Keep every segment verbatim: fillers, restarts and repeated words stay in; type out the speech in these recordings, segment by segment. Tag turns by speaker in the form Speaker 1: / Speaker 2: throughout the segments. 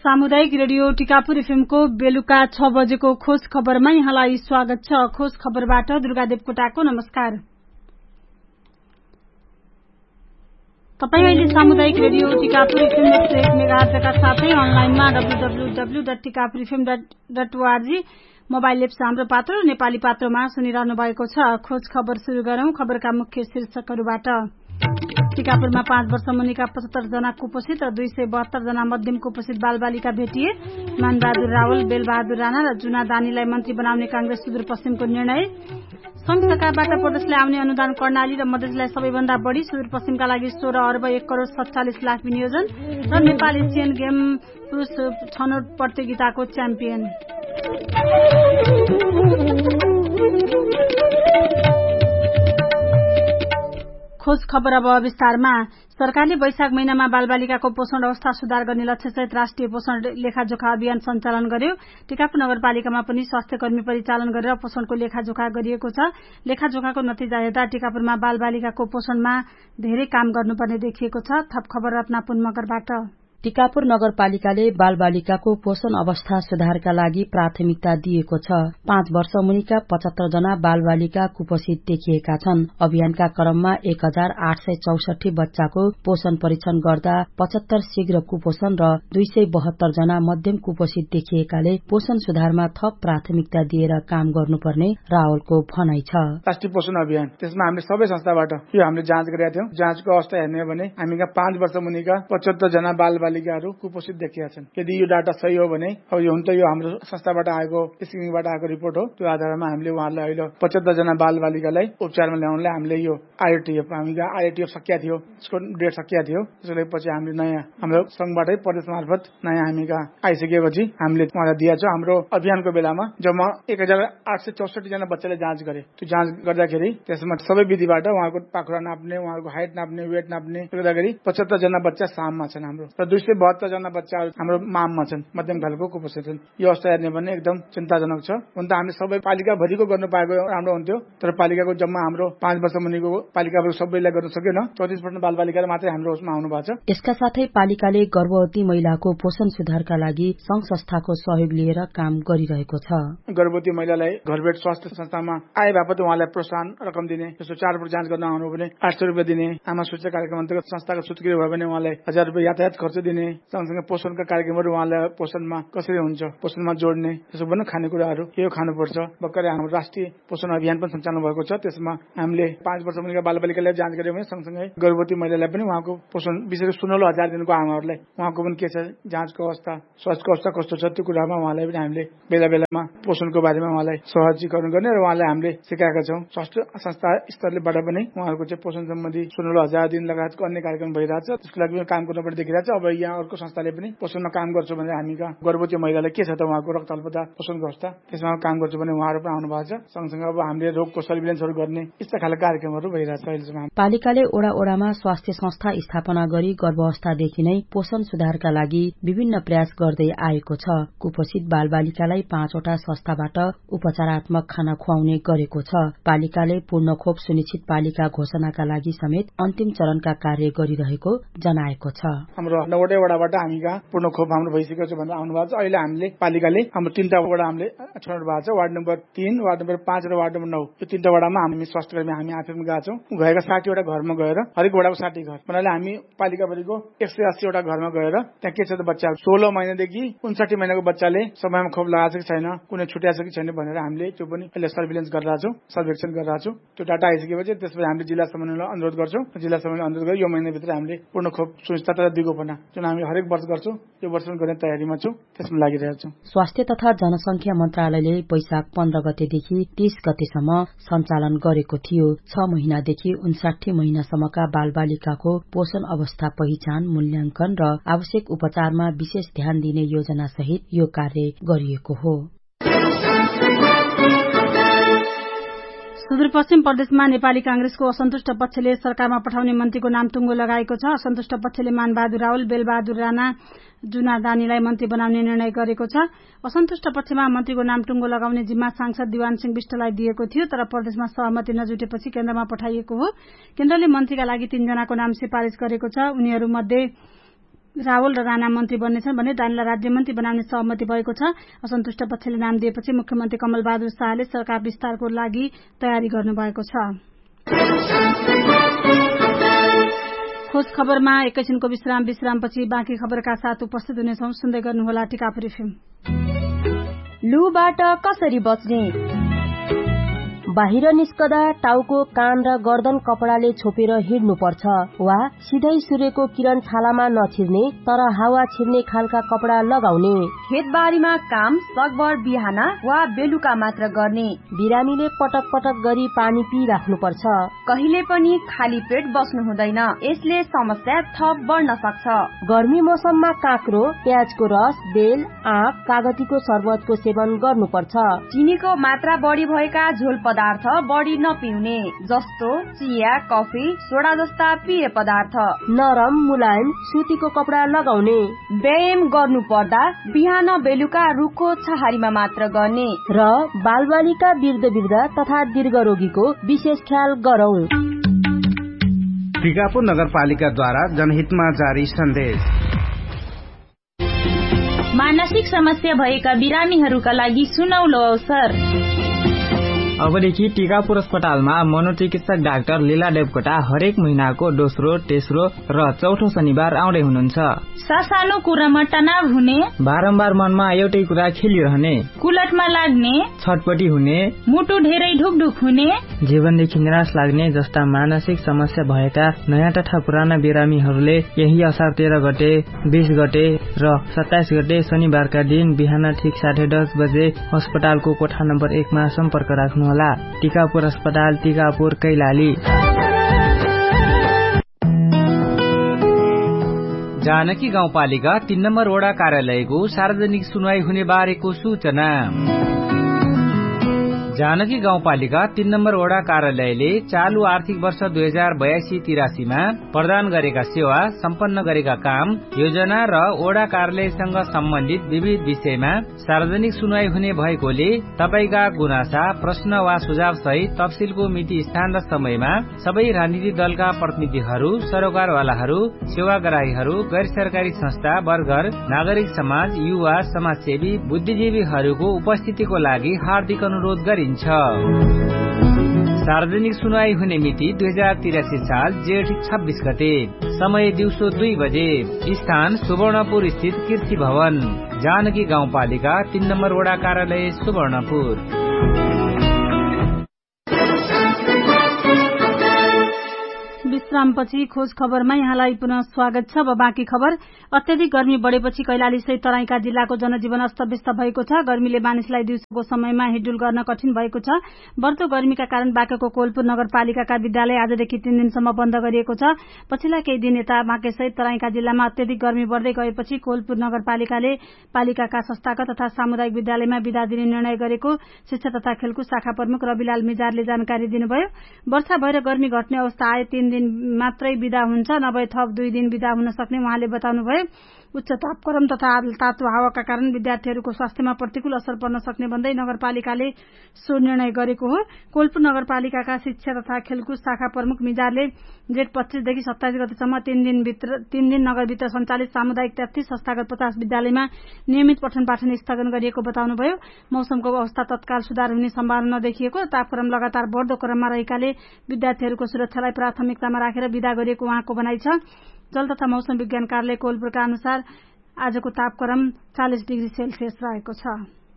Speaker 1: सामुदायिक रेडियो टिकापुर एफएमको बेलुका छ बजेको खोज खबरमा यहाँलाई स्वागत छ। खोज खबरबाट दुर्गा देवकोटाको नमस्कार। तपाई अहिले सामुदायिक रेडियो टिकापुर एफएम एक सय एक मेगाहर्जका साथै अनलाइनमा W W W dot Tikapur FM dot ORG mobile apps हाम्रो पात्र र नेपाली पात्रमा सुनिरहनु भएको छ। खोज खबर शुरू गरौं। खबरका मुख्य शीर्षकहरूबाट। टिकापुरमा पाँच वर्ष मुनिका पचहत्तर जना कुपोषित र दुई सय बहत्तर जना मध्यम कुपोषित बालबालिका भेटिए। मानबहादुर रावल, बेलबहादुर राणा र जुना दानीलाई मन्त्री बनाउने कांग्रेस सुदूरपश्चिमको निर्णय। संघ सरकारबाट प्रदेशलाई आउने अनुदान कर्णाली र मधेसलाई सबैभन्दा बढ़ी, सुदूरपश्चिमका लागि सोह्र अर्ब एक करोड़ सत्तालिस लाख विनियोजन र नेपाल एसियन गेम पुरूष छनौट प्रतियोगिताको च्याम्पियन। खोज खबर अब विस्तारमा। सरकारले वैशाख महिनामा बालबालिकाको पोषण अवस्था सुधार गर्ने लक्ष्यसहित राष्ट्रिय पोषण लेखाजोखा अभियान सञ्चालन गर्यो। टिकापुर नगरपालिकामा पनि स्वास्थ्य कर्मी परिचालन गरेर पोषणको लेखाजोखा गरिएको छ। लेखाजोखाको नतिजा हेर्दा टिकापुरमा बालबालिकाको पोषणमा धेरै काम गर्नुपर्ने देखिएको छ। थप खबर रत्नापुर मगरबाट।
Speaker 2: टिकापुर नगरपालिकाले बालबालिकाको पोषण अवस्था सुधारका लागि प्राथमिकता दिएको छ। पाँच वर्ष मुनिका पचहत्तर जना बालबालिका कुपोषित देखिएका छन्। अभियानका क्रममा एक हजार आठ सय चौसठी बच्चाको पोषण परीक्षण गर्दा पचहत्तर शीघ्र कुपोषण र दुई सय बहत्तर जना मध्यम कुपोषित देखिएकाले पोषण सुधारमा थप प्राथमिकता दिएर काम गर्नुपर्ने रावलको भनाइ छ।
Speaker 3: राष्ट्रिय पोषण अभियान, त्यसमा हामीले सबै संस्थाबाट यो हामीले जाँच गरेका थियौं। जाँचको अवस्था हेर्ने हो भने हामीका पाँच वर्ष मुनिका पचहत्तर जना बालबालिकाहरू कुपोषित देखिएका छन्। यदि यो डाटा सही हो भने, अब यो हुन त यो हाम्रो संस्थाबाट आएको स्क्रिनिङबाट आएको रिपोर्ट हो, त्यो आधारमा हामीले उहाँहरूलाई अहिले पचहत्तर जना बालबालिकालाई उपचारमा ल्याउनलाई हामीले यो आईओटीएफ हामीले आईओटीएफ सकिया थियो, यसको डेट सकिया थियो। त्यसले पछि हामीले नयाँ हाम्रो संघबाटै प्रदेश मार्फत नयाँ हामीका आइसकेपछि हामीले उहाँलाई दिएको छ। हाम्रो अभियानको बेलामा जम्मा एक हजार आठ सय चौसठी जना बच्चाले जाँच गरे। त्यो जाँच गर्दाखेरि त्यसमा सबै विधिबाट उहाँको पाखुरा नाप्ने, उहाँको हाइट नाप्ने, वेट नाप्ने गर्दाखेरि पचहत्तर जना बच्चा साममा छन् हाम्रो, र दुई सय बहत्तर जना बच्चाहरू हाम्रो माममा छन्, मध्यम खालको कुपोषित छन्। यो अवस्था हेर्ने भने एकदम चिन्ताजनक छ। हुन त हामीले सबै पालिका भरिको गर्नु पाएको राम्रो हुन्थ्यो, तर पालिकाको जम्मा हाम्रो पाँच वर्ष मुनिको पालिकाबाट सबैलाई गर्न सकेन। चौतिस पर्सेन्ट बालबालिका मात्रै हाम्रो उसमा आउनु भएको छ।
Speaker 2: यसका साथै पालिकाले गर्भवती महिलाको पोषण सुधारका लागि संघ संस्थाको सहयोग लिएर काम गरिरहेको छ।
Speaker 3: गर्भवती महिलालाई घरबेट स्वास्थ्य संस्थामा आए बापत उहाँलाई प्रोत्साहन रकम दिने, जस्तो चार फुट जाँच गर्न आउनु भने आठ सय रुपियाँ दिने, आमा सूचक कार्यक्रम अन्तर्गत संस्थाको सूचक्रिय भयो भने उहाँलाई हजार रुपियाँ यातायात खर्च दिने, सँगसँगै पोषणका कार्यक्रमहरू उहाँलाई पोषणमा कसरी हुन्छ पोषणमा जोड्ने, त्यसो पनि खानेकुराहरू के खानुपर्छ। भर्खरै हाम्रो राष्ट्रिय पोषण अभियान पनि सञ्चालन भएको छ। त्यसमा हामीले पाँच वर्ष मुनिका बालबालिकालाई जाँच गर्यौँ भने सँगसँगै गर्भवती महिलालाई पनि उहाँको पोषण विशेष सुनौलो हजार दिनको आमाहरूलाई उहाँको पनि के छ, जाँचको अवस्था, स्वास्थ्यको अवस्था कस्तो छ, त्यो कुरामा उहाँलाई पनि हामीले बेला बेलामा पोषणको बारेमा उहाँलाई सहजीकरण गर्ने र उहाँलाई हामीले सिकाएका छौँ। स्वास्थ्य संस्था स्तरबाट पनि उहाँहरूको चाहिँ पोषण सम्बन्धी सुनौलो हजार दिन लगायतको अन्य कार्यक्रम भइरहेछ। त्यसको लागि काम गर्नुपर्ने देखिरहेछ। अब यहाँ अर्को संस्थाले पनि पोषणमा काम गर्छु भने हामीका गर्भवती महिलालाई के छ त उहाँको रक्त अल्पता, पोषणको अवस्था, त्यसमा काम गर्छु भने उहाँहरू पनि आउनु भएको छ। सँगसँगै अब हामीले रोगको सर्भिलेन्सहरू गर्ने यस्ता खालका कार्यक्रमहरू भइरहेछ अहिलेसम्म।
Speaker 2: पालिकाले ओडा ओडामा स्वास्थ्य संस्था स्थापना गरी गर्भावस्थादेखि नै पोषण सुधारका लागि विभिन्न प्रयास गर्दै आएको छ। कुपोषित बालबालिकालाई पाँचवटा संस्थाबाट उपचारात्मक खाना खुवाउने गरेको छ। पालिकाले पूर्ण खोप सुनिश्चित पालिका घोषणाका लागि समेत अन्तिम चरणका कार्य गरिरहेको जनाएको छ।
Speaker 3: हाम्रो नौवटै वडाबाट हामीका पूर्ण खोप हाम्रो भइसकेको छ भनेर आउनु भएको छ। अहिले हामीले पालिकाले हाम्रो तीनटा वडा हामीले छनौट भएको छ। वार्ड नम्बर तीन, वार्ड नम्बर पाँच र वार्ड नम्बर नौ, यो तीनटा वडामा हामी स्वास्थ्य कर्मी हामी आफैमा गएका छौँ। गएका साठीवटा घरमा गएर हरेक वडाको साठी घर भन्नाले हामी पालिकाभरिको एक सय अस्सीवटा घरमा गएर त्यहाँ के छ त बच्चा सोह्र महिनादेखि उन्साठी महिनाको बच्चाले समयमा खोप लगाएको छ कि छैन, कुनै छुट्याएको छ कि छैन भनेर हामीले त्यो पनि अहिले सर्भिलेन्स गरिरहेको छौँ, सर्वेक्षण गरिरहेको छौँ। त्यो डाटा आइसकेपछि त्यसपछि हामीले जिल्ला समन्वयलाई अनुरोध गर्छौँ। जिल्ला समन्वयलाई अनुरोध गरेर यो महिनाभित्र हामीले पूर्ण खोप सुनिश्चित तथा दिगोपना जुन हामी हरेक वर्ष गर्छौँ यो वर्ष गर्ने तयारीमा छौँ, त्यसमा लागिरहेको छौँ।
Speaker 2: स्वास्थ्य तथा जनसंख्या मन्त्रालयले वैशाख पन्ध्र गतेदेखि तीस गतेसम्म सञ्चालन गरेको थियो। छ महिनादेखि उन्साठी महिनासम्मका बालबालिकाको पोषण अवस्था पहिचान, मूल्याङ्कन र आवश्यक उपचारमा विशेष ध्यान दिने योजना सहित यो कार्य गरिएको हो।
Speaker 1: सुदूरपश्चिम प्रदेशमा नेपाली कांग्रेसको असन्तुष्ट पक्षले सरकारमा पठाउने मन्त्रीको नाम टुङ्गो लगाएको छ। असन्तुष्ट पक्षले मानबहादुर रावल, बेलबहादुर राणा, जुना दानीलाई मन्त्री बनाउने निर्णय गरेको छ। असन्तुष्ट पक्षमा मन्त्रीको नाम टुङ्गो लगाउने जिम्मा सांसद दिवान सिंह विष्टलाई दिएको थियो, तर प्रदेशमा सहमति नजुटेपछि केन्द्रमा पठाइएको हो। केन्द्रले मन्त्रीका लागि तीनजनाको नाम सिफारिश गरेको छ। उनीहरूमध्ये रावल र राणा मन्त्री बन्नेछन् भने दानीलाई राज्य मन्त्री बनाउने सहमति भएको छ। असन्तुष्ट पक्षले नाम दिएपछि मुख्यमन्त्री कमल बहादुर शाहले सरकार विस्तारको लागि तयारी गर्नुभएको छ। खोज खबरमा एकैछिनको विश्राम विश्रामपछि बाँकी खबरका साथ उपस्थित हुनेछौं। सुन्दै गर्नुहोला टिकापुर एफएम।
Speaker 4: लुबाट कसरी बच्ने? बाहिर निस्कदा टाउको, कान र गर्दन कपडाले छोपेर हिँड्नुपर्छ वा सिधै सूर्यको किरण छालामा नछिर्ने तर हावा छिर्ने खालका कपडा लगाउने।
Speaker 5: खेतबारीमा काम सकभर बिहान वा बेलुका मात्र गर्ने।
Speaker 4: बिरामीले पटक पटक गरी पानी पिइराख्नुपर्छ।
Speaker 5: कहिले पनि खाली पेट बस्नु हुँदैन, यसले समस्या थप बढ्न सक्छ।
Speaker 4: गर्मी मौसममा काँक्रो, प्याजको रस, बेल, आँप, कागतीको शरबतको सेवन गर्नुपर्छ।
Speaker 5: चिनीको मात्रा बढी भएका झोल पदार्थ बढी नपिउने, जस्तो चिया, कफी, सोडा जस्ता पेय पदार्थ।
Speaker 4: नरम मुलायम सुतीको कपडा लगाउने।
Speaker 5: व्यायाम गर्नु पर्दा बिहान बेलुका रुखो छहारीमा मात्र गर्ने
Speaker 4: र बालबालिका, वृद्ध वृद्ध तथा दीर्घ रोगीको विशेष ख्याल गरौं।
Speaker 6: टिकापुर नगरपालिकाद्वारा जनहितमा जारी सन्देश।
Speaker 7: मानसिक समस्या भएका बिरामीहरूका लागि सुनौलो अवसर।
Speaker 8: अबदेखि टिकापुर अस्पतालमा मनोचिकित्सक डाक्टर लीला देवकोटा हरेक महिनाको दोस्रो, तेस्रो र चौथो शनिबार आउँदै हुनुहुन्छ।
Speaker 7: सासानो कुरामा तनाव हुने,
Speaker 8: बारम्बार मनमा एउटै कुरा खेलिरहने,
Speaker 7: कुलटमा लाग्ने,
Speaker 8: छटपटी हुने,
Speaker 7: मुटु धेरै ढुकढुक हुने,
Speaker 8: जीवनदेखि निराश लाग्ने जस्ता मानसिक समस्या भएका नयाँ तथा पुराना बिरामीहरूले यही असार तेह्र गते, बीस गते र सत्ताइस गते शनिबारका दिन बिहान ठिक साढे दस बजे अस्पतालको कोठा नम्बर एकमा सम्पर्क राख्नुहोला। टिकापुर अस्पताल, टिकापुर, कैलाली।
Speaker 9: जानकी गाउँपालिका तीन नम्बर वडा कार्यालयको सार्वजनिक सुनवाई हुने बारेको सूचना। जानकी गाउँपालिका तीन नम्बर वडा कार्यालयले चालू आर्थिक वर्ष दुई हजार बयासी तिरासीमा प्रदान गरेका सेवा, सम्पन्न गरेका काम, योजना र वडा कार्यालयसँग सम्बन्धित विविध विषयमा सार्वजनिक सुनवाई हुने भएकोले तपाईका गुनासा, प्रश्न वा सुझाव सहित तफसिलको मिति, स्थान र समयमा सबै राजनीतिक दलका प्रतिनिधिहरू, सरोकारवालाहरू, सेवाग्राहीहरू, गैर सरकारी संस्था, वर्गर, नागरिक समाज, युवा, समाजसेवी, बुद्धिजीवीहरूको उपस्थितिको लागि हार्दिक अनुरोध गरि सार्वजनिक सुनवाई हुने मिति दुई हजार तिरासी साल जेठ छब्बीस गते। समय दिउँसो दुई बजे। स्थान सुवर्णपुर स्थित कृषि भवन, जानकी गाउँपालिका तीन नम्बर वडा कार्यालय, सुवर्णपुर।
Speaker 1: विश्रामपछि खोज खबरमा यहाँलाई पुनः स्वागत छ। अब बाँकी खबर। अत्यधिक गर्मी बढेपछि कैलाली सहित तराईका जिल्लाको जनजीवन अस्तव्यस्त भएको छ। गर्मीले मानिसलाई दिउँसोको समयमा हिँडडुल गर्न कठिन भएको छ। बढ्दो गर्मीका कारण बाँकेको कोलपुर नगरपालिकाका विद्यालय आजदेखि तीन दिनसम्म बन्द गरिएको छ। पछिल्ला केही दिन यता बाँके सहित तराईका जिल्लामा अत्यधिक गर्मी बढ्दै गएपछि कोलपुर नगरपालिकाले पालिकाका संस्थागत तथा सामुदायिक विद्यालयमा विदा दिने निर्णय गरेको शिक्षा तथा खेलकुद शाखा प्रमुख रविलाल मिजारले जानकारी दिनुभयो। वर्षा भएर गर्मी घट्ने अवस्था आए तीन दिन मात्रै विदा हुन्छ, नभए थप दुई दिन विदा हुन सक्ने उहाँले बताउनुभयो। उच्च तापक्रम तथा तातो हावाका कारण विद्यार्थीहरूको स्वास्थ्यमा प्रतिकूल असर पर्न सक्ने भन्दै नगरपालिकाले सो निर्णय गरेको हो। कोलपुर नगरपालिकाका शिक्षा तथा खेलकुद शाखा प्रमुख मिजारले जेठ पच्चीसदेखि सत्ताइस गतेसम्म तीन दिन भित्र तीन दिन नगरभित्र सञ्चालित सामुदायिक तेत्तीस, संस्थागत पचास विद्यालयमा नियमित पठन पाठन स्थगन गरिएको बताउनुभयो। मौसमको अवस्था तत्काल सुधार हुने सम्भावना नदेखिएको, तापक्रम लगातार बढ्दो क्रममा रहेकाले विद्यार्थीहरूको सुरक्षालाई प्राथमिकतामा राखेर विदा गरिएको उहाँको भनाइ छ। जल तथा मौसम विज्ञान कार्यालय कोलपुरका अनुसार आजको तापक्रम चालिस डिग्री सेल्सियस रहेको छ।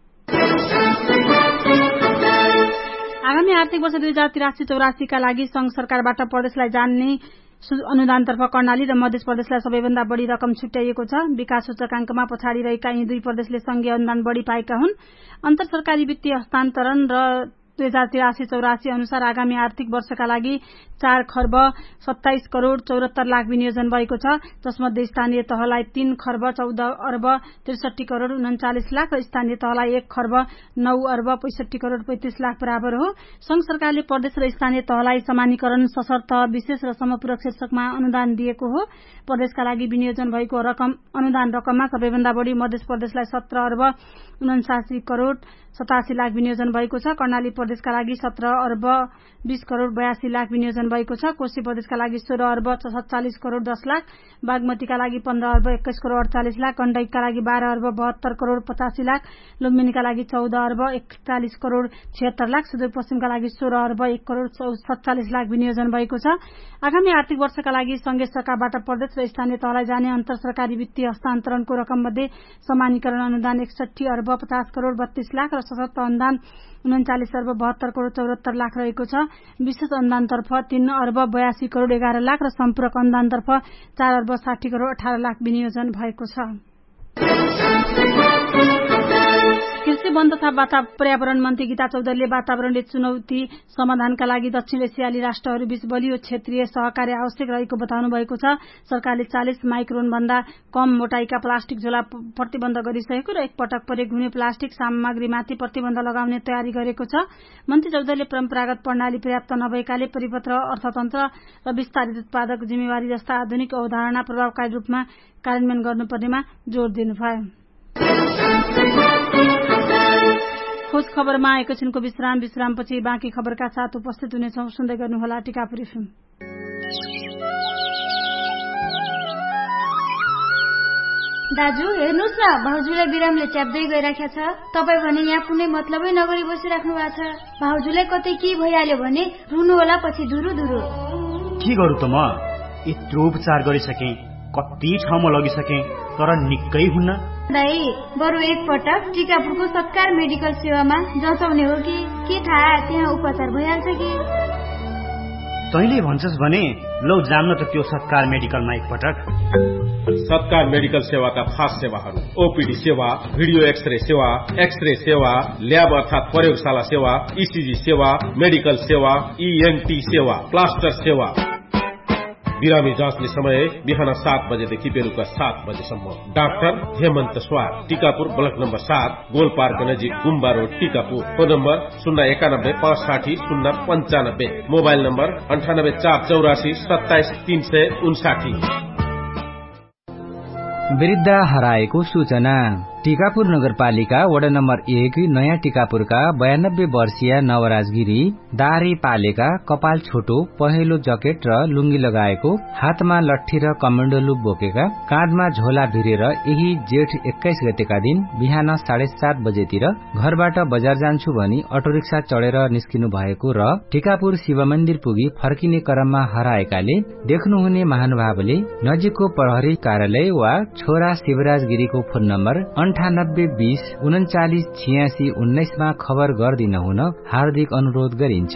Speaker 1: आगामी आर्थिक वर्ष दुई हजार तिरासी चौरासीका लागि संघ सरकारबाट प्रदेशलाई जान्ने अनुदानतर्फ कर्णाली र मध्य प्रदेशलाई सबैभन्दा बढ़ी रकम छुट्याइएको छ। विकास सूचकांकमा पछाडि रहेका यी दुई प्रदेशले संघीय अनुदान बढ़ी पाएका हुन्। अन्तर सरकारी वित्तीय हस्तान्तरण र दुई हजार तिरासी चौरासी अनुसार आगामी आर्थिक वर्षका लागि चार खर्ब सत्ताइस करोड़ चौरात्तर लाख विनियोजन भएको छ, जसमध्ये स्थानीय तहलाई तीन खर्ब चौध अर्ब त्रिसठी करोड़ उन्चालिस लाख र स्थानीय तहलाई एक खर्ब नौ अर्ब पैंसठी करोड़ पैंतीस लाख बराबर हो। संघ सरकारले प्रदेश र स्थानीय तहलाई समानीकरण सशर्त विशेष र समपूरक शीर्षकमा अनुदान दिएको हो। प्रदेशका लागि विनियोजन भएको रकम अनुदान रकममा सबैभन्दा बढ़ी मध्य प्रदेशलाई सत्र अर्ब उनासी करोड़ सतासी लाख विनियोजन भएको छ। कर्णाली प्रदेशका लागि सत्र अर्ब बीस करोड़ बयासी लाख विनियोजन भएको छ। कोशी प्रदेशका लागि सोह्र अर्ब सत्तालिस करोड़ दस लाख, बागमतीका लागि पन्ध्र अर्ब एक्काइस करोड़ अडचालिस लाख, गण्डकीका लागि बाह्र अर्ब बहत्तर करोड़ पचासी लाख, लुम्बिनीका लागि चौध अर्ब एकचालिस करोड़ छिहत्तर लाख, सुदूरपश्चिमका लागि सोह्र अर्ब एक करोड़ सत्तालिस लाख विनियोजन भएको छ। आगामी आर्थिक वर्षका लागि संघीय सरकारबाट प्रदेश र स्थानीय तहलाई जाने अन्तर सरकारी वित्तीय हस्तान्तरणको रकम मध्ये समानीकरण अनुदान एकसठी अर्ब पचास करोड़ बत्तीस लाख र सशक्त अनुदान उन्चालिस अर्ब बहत्तर करोड़ चौहत्तर लाख रहेको छ। विशेष अनुदानतर्फ तीन अर्ब बयासी करोड़ एघार लाख र सम्पूरक अनुदानतर्फ चार अर्ब साठी करोड़ अठार लाख विनियोजन भएको छ। कृषि वन तथा पर्यावरण मन्त्री गीता चौधरीले वातावरणले चुनौती समाधानका लागि दक्षिण एसियाली राष्ट्रहरूबीच बलियो क्षेत्रीय सहकार्य आवश्यक रहेको बताउनु भएको छ। सरकारले चालिस माइक्रोन भन्दा कम मोटाईका प्लास्टिक झोला प्रतिबन्ध गरिसकेको र एकपटक प्रयोग हुने प्लास्टिक सामग्रीमाथि प्रतिबन्ध लगाउने तयारी गरेको छ। मन्त्री चौधरीले परम्परागत प्रणाली पर्याप्त नभएकाले परिपत्र अर्थतन्त्र र विस्तारित उत्पादक जिम्मेवारी जस्ता आधुनिक अवधारणा प्रभावकारी रूपमा कार्यान्वयन गर्नुपर्नेमा जोड़ दिनुभयो। खोज खबरमा एकैछिनको विश्राम विश्रामपछि बाँकी खबरका साथ उपस्थित हुनेछौं। सुन्दै गर्नुहोला टिकापुर एफएम।
Speaker 10: दाजु हेर्नुस् न, भाउजूलाई बिरामले च्याप्दै गइराखेको छ। तपाईँ भने यहाँ कुनै मतलबै नगरी बसिराख्नु भएको छ। भाउजूलाई कतै के भइहाल्यो भने रुनु होला पछि धुरु धुरु।
Speaker 11: के गरौँ त म? यत्रो उपचार गरिसके, कति ठाउँमा लगिसके, तर निकै हुन्न।
Speaker 10: दाइ बरु एक पटक टिकापुरको सत्कार मेडिकल सेवामा जचाउने हो कि के थाहा, त्यहाँ उपचार भइहाल्छ कि।
Speaker 11: तैँले भन्छस् भने लौ जान्न त त्यो सत्कार मेडिकलमा एकपटक।
Speaker 12: सत्कार मेडिकल सेवाका खास सेवाहरू: ओपीडी सेवा, भिडियो एक्सरे सेवा, एक्सरे सेवा, ल्याब अर्थात प्रयोगशाला सेवा, ईसीजी सेवा, मेडिकल सेवा, ईएनटी सेवा, प्लास्टर सेवा। बिरामी जाँच्ने समय बिहान सात बजेदेखि बेलुका सात बजेसम्म। डाक्टर हेमन्त स्वार, टिकापुर ब्लक नम्बर सात, गोल पार्क नजिक गुम्बा रोड, टिकापुर। फोन नम्बर शून्य एकानब्बे पाँच साठी शून्य पञ्चानब्बे। मोबाइल नम्बर अन्ठानब्बे चार चौरासी सत्ताइस तीन सय उन्साठी।
Speaker 9: वृद्ध हराएको सूचना। टिकापुर नगरपालिका वडा नम्बर एक नयाँ टिकापुरका बयानब्बे वर्षीय नवराज गिरी दाह्री पालेका, कपाल छोटो, पहेँलो जकेट र लुङ्गी लगाएको, हातमा लट्ठी र कमण्डो लुप बोकेका, काँधमा झोला भिरेर यही जेठ एक्काइस गतेका दिन बिहान साढे सात बजेतिर घरबाट बजार जान्छु भनी अटो रिक्सा चढेर निस्किनु भएको र टिकापुर शिव मन्दिर पुगी फर्किने क्रममा हराएकाले देख्नुहुने महानुभावले नजिकको प्रहरी कार्यालय वा छोरा शिवराज गिरीको फोन नम्बर अन्ठानब्बे बीस उन्चालिस छियासी उन्नाइसमा खबर गर्दिन हुन हार्दिक अनुरोध गरिन्छ।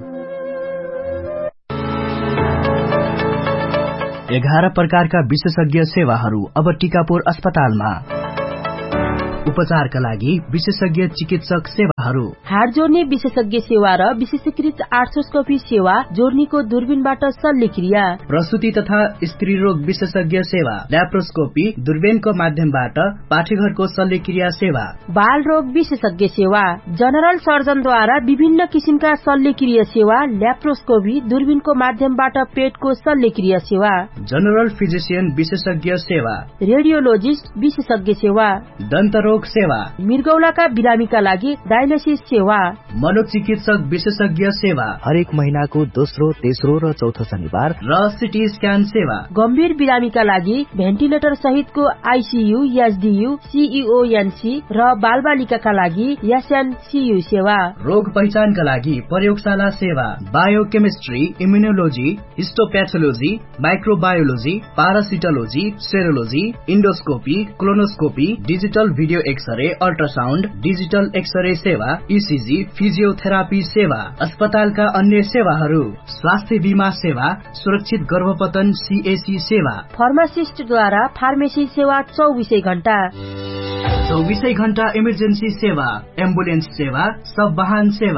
Speaker 13: एघार प्रकारका विशेषज्ञ सेवाहरू अब टिकापुर अस्पतालमा। उपचारका लागि विशेषज्ञ चिकित्सक सेवाहरू:
Speaker 4: हाड जोड्ने विशेषज्ञ सेवा र विशेषीकृत आर्थ्रोस्कोपी सेवा, जोर्नीको दूरबीनबाट शल्यक्रिया,
Speaker 13: प्रसुति तथा स्त्री रोग विशेषज्ञ सेवा, ल्याप्रोस्कोपी दूरबीनको माध्यमबाट पाठेघरको शल्यक्रिया सेवा,
Speaker 4: बाल रोग विशेषज्ञ सेवा, जनरल सर्जनद्वारा विभिन्न किसिमका शल्यक्रिया सेवा, ल्याप्रोस्कोपी दूरबीनको माध्यमबाट पेटको शल्यक्रिया सेवा,
Speaker 13: जनरल फिजिशियन विशेषज्ञ सेवा,
Speaker 4: रेडियोलोजिस्ट विशेषज्ञ सेवा,
Speaker 13: दन्त रोग सेवा,
Speaker 4: मृगौलाका बिरामीका लागि डायलिसिस सेवा,
Speaker 13: मनोचिकित्सक विशेषज्ञ सेवा,
Speaker 14: हरेक महिनाको दोस्रो, तेस्रो र चौथो शनिबार,
Speaker 13: र सिटी स्क्यान सेवा,
Speaker 4: गम्भीर बिरामीका लागि भेन्टिलेटर सहितको आईसीयू, एसडीयू, सीईओएनसी र बालबालिकाका लागि एसएनसीयू सेवा,
Speaker 13: रोग पहिचानका लागि प्रयोगशाला सेवा, biochemistry, immunology, हिस्टोप्याथोलोजी, microbiology, पारासिटोलोजी, सेरोलोजी, endoscopy, colonoscopy, digital video x-ray, ultrasound, digital x-ray सेवा, ईसीजी, फिजियोथेरापी सेवा। अस्पतालका अन्य सेवाहरू: स्वास्थ्य बीमा सेवा, सुरक्षित गर्भपतन सीएसी सेवा,
Speaker 4: फार्मासिस्टद्वारा फार्मेसी सेवा चौबीसै घण्टा,
Speaker 13: चौबीसै घण्टा इमर्जेन्सी सेवा, एम्बुलेन्स सेवा, सब वाहन सेवा।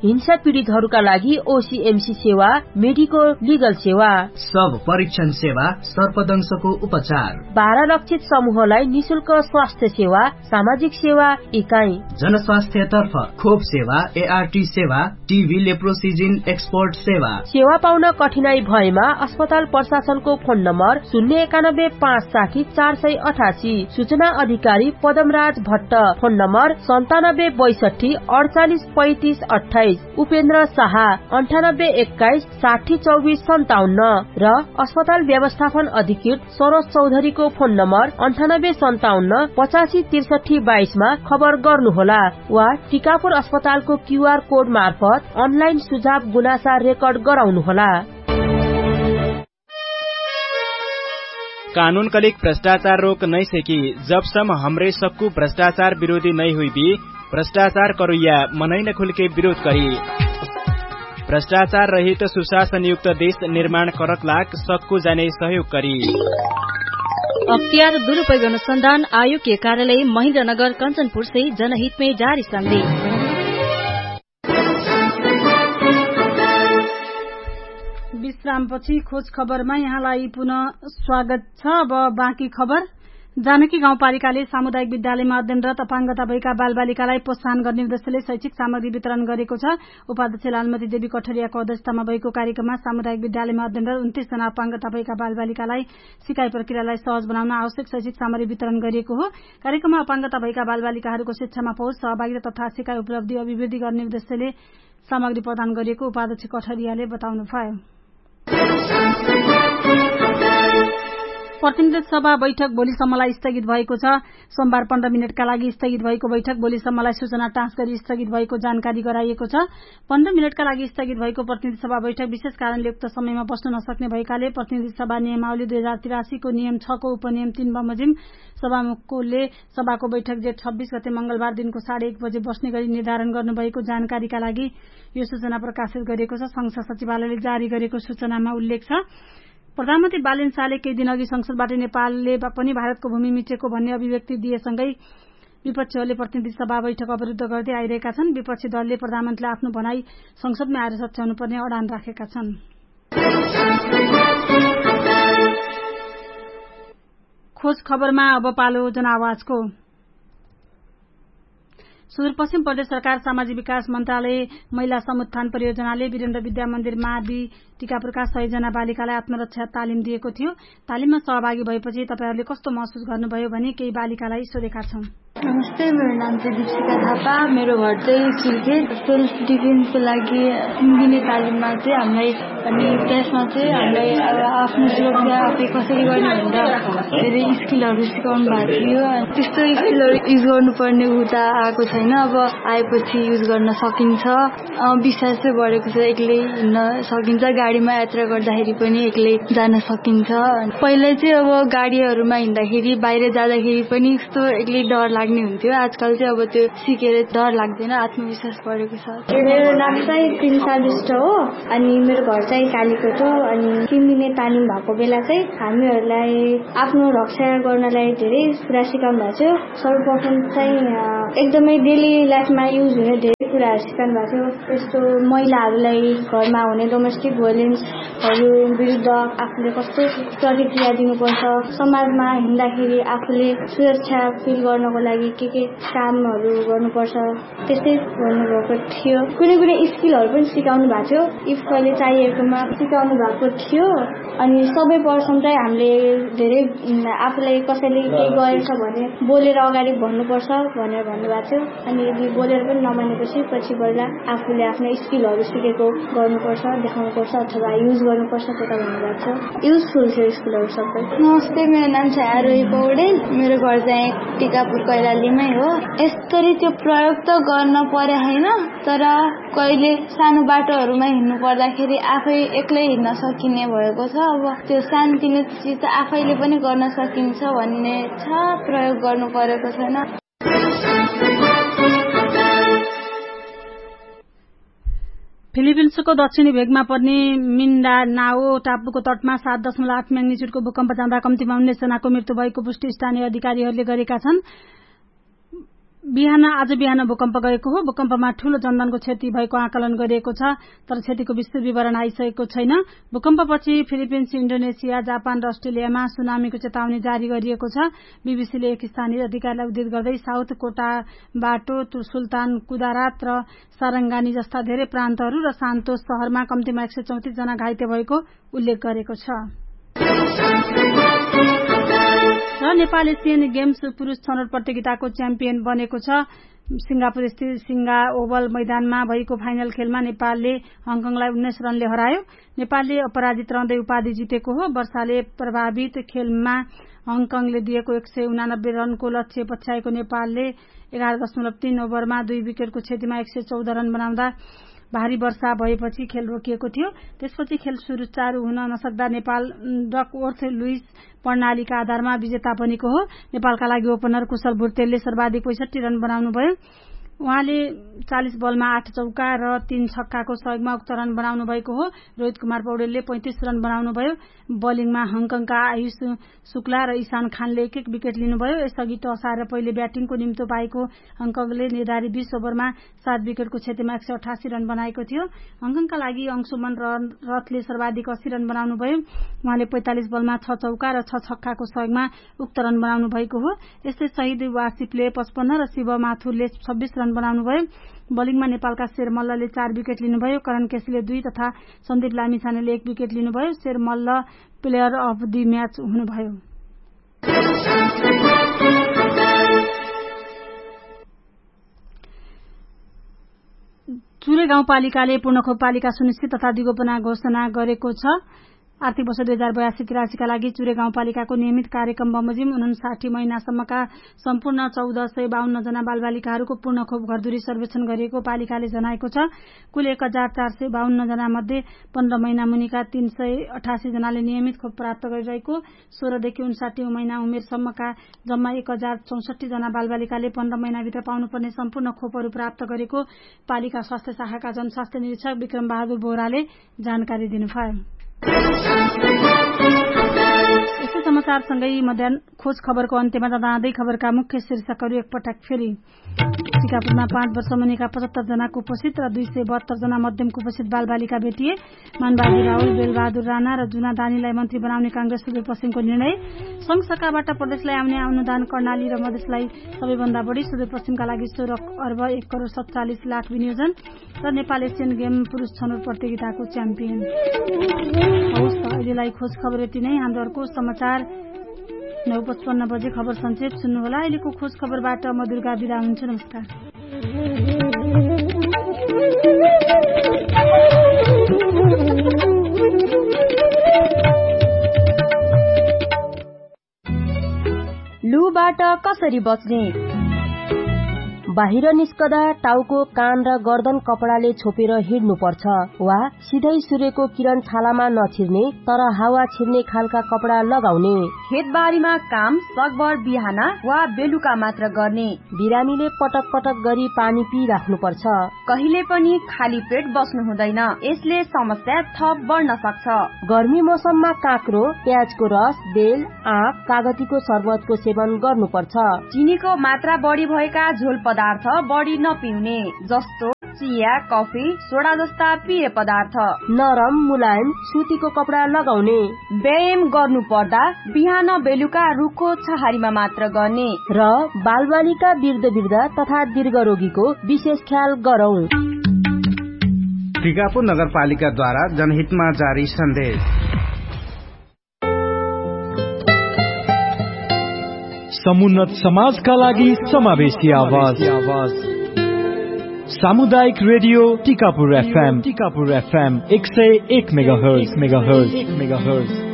Speaker 4: हिंसा पीड़ितहरूका लागि ओसीएमसी सेवा, मेडिको लिगल सेवा,
Speaker 13: सब परीक्षण सेवा, सर्पदंशको उपचार,
Speaker 4: बाह्र लक्षित समूहलाई निशुल्क स्वास्थ्य सेवा, सामाजिक सेवा इकाइ,
Speaker 13: जनस्वास्थ्यतर्फ खोप सेवा, एआरटी सेवा, टीबी लेप्रोसिजिन एक्सपोर्ट सेवा।
Speaker 4: सेवा पाउन कठिनाई भएमा अस्पताल प्रशासनको फोन नम्बर शून्य एकानब्बे पाँच साठी चार सय अठासी, सूचना अधिकारी पदमराज भट्ट, फोन नम्बर सन्तानब्बे बैसठी अडचालिस पैंतिस अठाइस, उपेन्द्र शाह अन्ठानब्बे एक्काइस साठी चौबिस सन्ताउन्न र अस्पताल व्यवस्थापन अधिकृत सरोज चौधरीको फोन नम्बर अन्ठानब्बे सन्ताउन्न पचासी त्रिसठी बाइसमा खबर गर्नुहोला वा टिकापुर अस्पतालको क्यूआर कोड मार्फत अनलाइन सुझाव गुनासा रेकर्ड गराउनुहोला।
Speaker 15: कानून का लिख भ्रष्टाचार रोक नहीं सकी, जब सम हमरे सक्कू भ्रष्टाचार विरोधी नहीं हुई भी भ्रष्टाचार करुया मनै न खुल के विरोध करी। भ्रष्टाचार रहित सुशासन युक्त देश निर्माण करक लाग सक्कू जाने सहयोग करी।
Speaker 16: अख्तियार दुरुपयोग अनुसंधान आयोग के कार्यालय महेन्द्रनगर कंचनपुर से जनहित में जारी संदेश।
Speaker 1: विश्रामपछि खोज खबरमा यहाँलाई पुनः स्वागत छ। अब बाँकी खबर। जानकी गाउँपालिकाले सामुदायिक विद्यालयमा अध्ययनरत अपाङ्गता भएका बालबालिकालाई प्रोत्साहन गर्ने उद्देश्यले शैक्षिक सामग्री वितरण गरेको छ। उपाध्यक्ष लालमती देवी कठरियाको अध्यक्षतामा भएको कार्यक्रममा सामुदायिक विद्यालयमा अध्ययनरत उन्तीस जना अपाङ्गता भएका बालबालिकालाई सिकाइ प्रक्रियालाई सहज बनाउन आवश्यक शैक्षिक सामग्री वितरण गरिएको हो। कार्यक्रममा अपाङ्गता भएका बालबालिकाहरूको शिक्षामा पहुँच, सहभागिता तथा सिकाइ उपलब्धि अभिवृद्धि गर्ने उद्देश्यले सामग्री प्रदान गरिएको उपाध्यक्ष कठरियाले बताउनुभयो। प्रतिनिधि सभा बैठक भोलिसम्मलाई स्थगित भएको छ। सोमबार पन्ध्र मिनटका लागि स्थगित भएको बैठक भोलिसम्मलाई सूचना टाँस गरी स्थगित भएको जानकारी गराइएको छ। पन्ध्र मिनटका लागि स्थगित भएको प्रतिनिधि सभा बैठक विशेष कारणले उक्त समयमा बस्न नसक्ने भएकाले प्रतिनिधि सभा नियमावली दुई हजार तिरासीको नियम छको उपनियम तीन बमोजिम सभामुखले सभाको बैठक जेठ छब्बीस गते मंगलबार दिनको साढे एक बजे बस्ने गरी निर्धारण गर्नुभएको जानकारीका लागि यो सूचना प्रकाशित गरिएको छ। संसद सचिवालयले जारी गरेको सूचनामा उल्लेख छ। प्रधानमन्त्री बालेन शाहले केही दिन अघि संसदबाट नेपालले पनि भारतको भूमि मिचेको भन्ने अभिव्यक्ति दिएसँगै विपक्षीहरूले प्रतिनिधि सभा बैठक अवरुद्ध गर्दै आइरहेका छन्। विपक्षी दलले प्रधानमन्त्रीले आफ्नो भनाई संसदमै आएर सच्याउनुपर्ने अडान राखेका छन्। खोज खबरमा अब पालो जनआवाजको। सुदूरपश्चिम प्रदेश सरकार सामाजिक विकास मन्त्रालय महिला समुत्थान परियोजनाले वीरेन्द्र विद्या मन्दिर मावि टिकापुरका सय जना बालिकालाई आत्मरक्षा तालिम दिएको थियो। तालिममा सहभागी भएपछि तपाईहरूले कस्तो महसुस गर्नुभयो भने केही बालिकालाई सोधेका छौं।
Speaker 17: नमस्ते, मेरो नाम चाहिँ दीक्षिका थापा। मेरो घर चाहिँ सिलखेत। सेल्फ डिफेन्सको लागि दिने तालिममा चाहिँ हामीलाई अनि त्यसमा चाहिँ हामीलाई आफ्नो सुरक्षा आफै कसरी गर्ने भनेर धेरै स्किलहरू सिकाउनु भएको थियो। त्यस्तो स्किलहरू युज गर्नुपर्ने उता आएको छैन, अब आएपछि युज गर्न सकिन्छ। विश्वास चाहिँ बढेको छ, एक्लै हिँड्न सकिन्छ। गाडीमा यात्रा गर्दाखेरि पनि एक्लै जान सकिन्छ। पहिला चाहिँ अब गाडीहरूमा हिँड्दाखेरि बाहिर जाँदाखेरि पनि यस्तो एक्लै डर लाग्ने हुन्थ्यो। आजकल चाहिँ अब त्यो सिकेर डर लाग्दैन, आत्मविश्वास बढेको छ।
Speaker 18: मेरो नाम चाहिँ प्रिन्सा विष्ट हो अनि मेरो घर चाहिँ कालीकोट हो। अनि तीन दिने तालिम भएको बेला चाहिँ हामीहरूलाई आफ्नो रक्षा गर्नलाई धेरै कुरा सिकाउनु भएको थियो। सर्वप्रथम चाहिँ एकदमै डेली लाइफमा युज हुने धेरै कुराहरू सिकाउनु भएको थियो। यस्तो महिलाहरूलाई घरमा हुने डोमेस्टिक भोयलेन्सहरू विरुद्ध आफूले कस्तो प्रतिक्रिया दिनुपर्छ, समाजमा हिँड्दाखेरि आफूले सुरक्षा फिल गर्नको लागि के के कामहरू गर्नुपर्छ, त्यस्तै भन्नुभएको थियो। कुनै कुनै स्किलहरू पनि सिकाउनु भएको थियो, इफ कहिले चाहिएकोमा सिकाउनु भएको थियो। अनि सबै पर्सन चाहिँ हामीले धेरै आफूलाई कसैले केही गरेछ भने बोलेर अगाडि भन्नुपर्छ भनेर भन्नुभएको थियो। अनि यदि बोलेर पनि नमानेपछि पछि गएर आफूले आफ्नो स्किलहरू सिकेको गर्नुपर्छ, देखाउनुपर्छ अथवा युज गर्नुपर्छ, त्यता भन्नुभएको छ। युजफुल थियो स्किलहरू सबै।
Speaker 17: नमस्ते, मेरो नाम चाहिँ आरोही पौडेल। मेरो घर चाहिँ टिकापुर कैलालीमै हो। यसरी त्यो प्रयोग त गर्न पर्यो होइन, तर कहिले सानो बाटोहरूमा हिँड्नु पर्दाखेरि आफै एक्लै हिँड्न सकिने भएको छ। अब त्यो शान्तिले चिज आफैले पनि गर्न सकिन्छ भन्ने छ, प्रयोग गर्नु परेको छैन।
Speaker 1: फिलिपिन्सको दक्षिणी भेगमा पर्ने मिन्डानाओ टापुको तटमा सात दशमलव आठ म्याग्निच्युडको भूकम्प जाँदा कम्तीमा उन्नाइस जनाको मृत्यु भएको पुष्टि स्थानीय अधिकारीहरूले गरेका छन्। बिहान आज बिहान भूकम्प गएको हो। भूकम्पमा ठूलो जनधनको क्षति भएको आकलन गरिएको छ, तर क्षतिको विस्तृत विवरण आइसकेको छैन। भूकम्पपछि फिलिपिन्स, इन्डोनेसिया, जापान र अस्ट्रेलियामा सुनामीको चेतावनी जारी गरिएको छ। बीबीसीले एक स्थानीय अधिकारीलाई उद्धृत गर्दै साउथ कोटाबाटो, सुल्तान कुदारात र सारंगानी जस्ता धेरै प्रान्तहरू र सान्तोस शहरमा कम्तीमा एक सय चौतिस जना घाइते भएको उल्लेख गरेको छ। र नेपाल एसियन गेम्स पुरूष छनौट प्रतियोगिताको च्याम्पियन बनेको छ। सिंगापुर स्थित सिंगा ओभल मैदानमा भएको फाइनल खेलमा नेपालले हङकङलाई उन्नाइस रनले हरायो। नेपालले अपराजित रहँदै उपाधि जितेको हो। वर्षाले प्रभावित खेलमा हङकङले दिएको एक सय उनानब्बे रनको लक्ष्य पछ्याएको नेपालले एघार दशमलव तीन ओभरमा दुई विकेटको क्षतिमा एक सय चौध रन बनाउँदा भारी वर्षा भएपछि खेल रोकिएको थियो। त्यसपछि खेल सुचारू हुन नसक्दा नेपाल डकवर्थ लुइस प्रणालीका आधारमा विजेता बनेको हो। नेपालका लागि ओपनर कुशल भुर्तेलले सर्वाधिक पैंसठी रन बनाउनुभयो। उहाँले चालीस बलमा आठ चौका र तीन छक्काको सहयोगमा उक्त रन बनाउनु भएको हो। रोहित कुमार पौडेलले पैंतिस रन बनाउनुभयो। बलिङमा हङकङका आयुष शुक्ला र ईशान खानले एक एक विकेट लिनुभयो। यसअघि टस हारेर पहिले ब्याटिङको निम्तो पाएको हङकङले निर्धारित बीस ओभरमा सात विकेटको क्षतिमा एक सय अठासी रन बनाएको थियो। हङकङका लागि अंशुमन रथले सर्वाधिक अस्सी रन बनाउनुभयो। उहाँले पैंतालिस बलमा छ चौका र छ छक्काको सहयोगमा उक्त रन बनाउनु भएको हो। यस्तै शहीद वासिफले पचपन्न र शिव माथुरले छब्बीस रन बनाउनुभयो। बलिङमा नेपालका शेर मल्लले चार विकेट लिनुभयो। करण केसीले दुई तथा सन्दीप लामिछानेले एक विकेट लिनुभयो। शेर Malla player of the match हुनुभयो। चुरे गाउँपालिकाले पूर्णखोप पालिका सुनिश्चित तथा दिगोपना घोषणा गरेको छ। आर्थिक वर्ष दुई हजार बयासी तिरासीका लागि चुरे गाउँपालिकाको नियमित कार्यक्रम बमोजिम उनासाठी महिनासम्मका सम्पूर्ण चौध सय बाहन्न जना बालबालिकाहरूको पूर्णखोप घरधुरी सर्वेक्षण गरिएको पालिकाले जनाएको छ। कुल एक हजार चार सय बाहन्न जना मध्ये पन्ध्र महिना मुनिका तीन सय अठासी जनाले नियमित खोप प्राप्त गरिरहेको, सोह्रदेखि उनासाठी महिना उमेरसम्मका जम्मा एक हजार चौसठी जना बालबालिकाले पन्ध्र महिनाभित्र पाउनुपर्ने सम्पूर्ण खोपहरू प्राप्त गरेको पालिका स्वास्थ्य शाखाका जनस्वास्थ्य निरीक्षक विक्रम बहादुर बोहराले जानकारी दिनुभयो। यस्तै समाचारसँगै मध्याह्न खोज खबरको अन्त्यमा जाँदै खबरका मुख्य शीर्षकहरू एकपटक फेरि। टिकापुरमा पाँच वर्ष मुनिका पचहत्तर जना कुपोषित र दुई सय बहत्तर जना मध्यम कुपोषित बालबालिका भेटिए। मानबाजी राहुल, बेलबहादुर राणा र जुना दानीलाई मन्त्री बनाउने कांग्रेस सुदूरपश्चिमको निर्णय। संघ सरकारबाट प्रदेशलाई आउने अनुदान कर्णाली र मधेसलाई सबैभन्दा बढ़ी, सुदूरपश्चिमका लागि सोह्र अर्ब एक करोड़ सत्तालिस लाख विनियोजन र नेपाल एसियन गेम पुरूष छनौट प्रतियोगिताको च्याम्पियन। हवस् त अहिलेलाई खोज खबर यति नै। हाम्रो अर्को समाचार नौ पचपन्न बजे खबर संक्षेप सुन्नुहोला। अहिलेको खोज खबरबाट म दुर्गा बिदा हुन्छु। नमस्कार।
Speaker 4: लुबाट कसरी बच्ने? बाहिर निस्कदा टाउको, कान र गर्दन कपडाले छोपेर हिँड्नुपर्छ वा सिधै सूर्यको किरण छालामा नछिर्ने तर हावा छिर्ने खालका कपडा लगाउने।
Speaker 5: खेतबारीमा काम सकभर बिहान वा बेलुका मात्र गर्ने।
Speaker 4: बिरामीले पटक पटक गरी पानी पिइराख्नुपर्छ।
Speaker 5: कहिले पनि खाली पेट बस्नु हुँदैन, यसले समस्या थप बढ्न सक्छ।
Speaker 4: गर्मी मौसममा काँक्रो, प्याजको रस, बेल, आँप, कागतीको शरबतको सेवन गर्नुपर्छ।
Speaker 5: चिनीको मात्रा बढी भएका झोल पदार्थ बढी नपिउने, जस्तो चिया, कफी, सोडा जस्ता पेय पदार्थ।
Speaker 4: नरम मुलायम सुतीको कपडा लगाउने।
Speaker 5: व्यायाम गर्नु पर्दा बिहान बेलुका रुखो छहारीमा मात्र गर्ने
Speaker 4: र बालबालिका, वृद्ध वृद्ध तथा दीर्घ रोगीको विशेष ख्याल गरौं।
Speaker 6: टिकापुर नगरपालिकाद्वारा जनहितमा जारी सन्देश।
Speaker 19: समुन्नत समाजका लागि समावेशी आवाज। सामुदायिक radio Tikapur FM Tikapur FM एक सय एक मेगाहर्ज मेगाहर्ज मेगाहर्ज